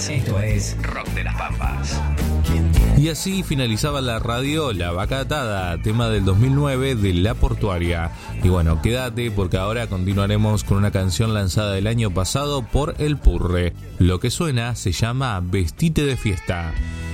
Esto es Rock de las Pampas. Y así finalizaba la radio La Vaca Atada, tema del 2009 de La Portuaria. Y bueno, quédate porque ahora continuaremos con una canción lanzada el año pasado por El Purre. Lo que suena se llama Vestite de Fiesta.